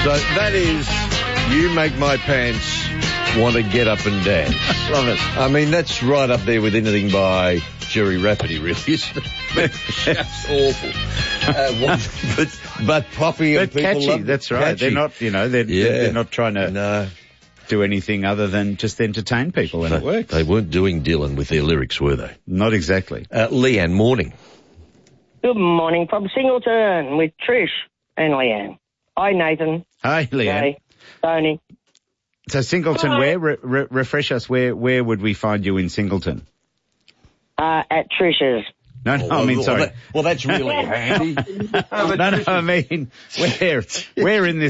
So that is You Make My Pants Want to Get Up and Dance. Love it. I mean, that's right up there with anything by Jerry Rafferty, really, isn't it? It's awful. But poppy and But people catchy, love it. that's right. Catchy. They're not, they're not trying to No. do anything other than just entertain people, and it works. They weren't doing Dylan with their lyrics, were they? Not exactly. Leanne, morning. Good morning from Singleton with Trish and Leanne. Hi, Nathan. Hi, Leanne. Hey, Tony. So Singleton, Hi. where? Refresh us. Where would we find you in Singleton? At Trish's. No, I mean, sorry. Well, that's really handy. No, I mean, where in this